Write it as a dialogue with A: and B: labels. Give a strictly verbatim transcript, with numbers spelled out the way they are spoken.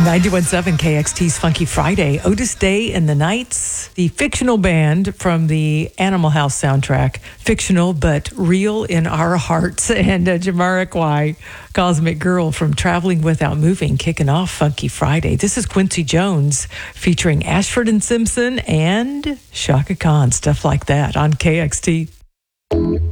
A: ninety-one point seven K X T's Funky Friday. Otis Day and the Knights, the fictional band from the Animal House soundtrack. Fictional, but real in our hearts. And uh, Jamiroquai, Cosmic Girl from Traveling Without Moving, kicking off Funky Friday. This is Quincy Jones featuring Ashford and Simpson and Chaka Khan, stuff like that on K X T.